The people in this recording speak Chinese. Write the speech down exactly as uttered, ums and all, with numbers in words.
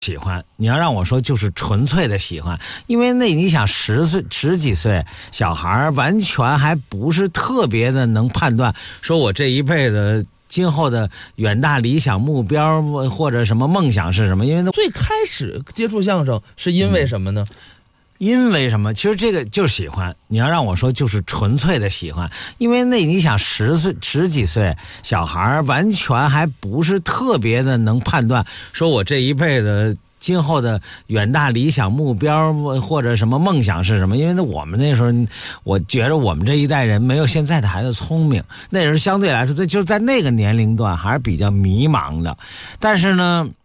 喜欢，你要让我说就是纯粹的喜欢，因为那你想十岁十几岁小孩完全还不是特别的能判断，说我这一辈子今后的远大理想目标或者什么梦想是什么？因为最开始接触相声是因为什么呢？ 嗯因为什么？其实这个就是喜欢。你要让我说，就是纯粹的喜欢，因为那你想十岁十几岁小孩完全还不是特别的能判断，说我这一辈子今后的远大理想目标或者什么梦想是什么？因为我们那时候，我觉得我们这一代人没有现在的孩子聪明，那时候相对来说，就是在那个年龄段还是比较迷茫的。但是呢，